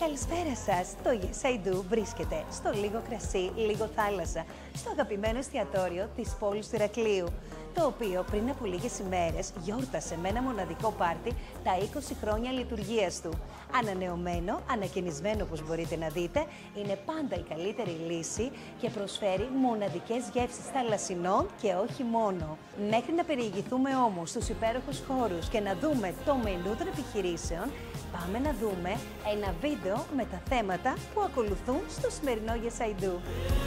Καλησπέρα σας! Το Yes I Do βρίσκεται στο Λίγο Κρασί, Λίγο Θάλασσα, στο αγαπημένο εστιατόριο της πόλης του Ηρακλείου, το οποίο πριν από λίγες ημέρες γιόρτασε με ένα μοναδικό πάρτι τα 20 χρόνια λειτουργίας του. Ανανεωμένο, ανακαινισμένο όπως μπορείτε να δείτε, είναι πάντα η καλύτερη λύση και προσφέρει μοναδικές γεύσεις θαλασσινών και όχι μόνο. Μέχρι να περιηγηθούμε όμως στους υπέροχους χώρους και να δούμε το μενού των επιχειρήσεων, πάμε να δούμε ένα βίντεο με τα θέματα που ακολουθούν στο σημερινό Yes I Do.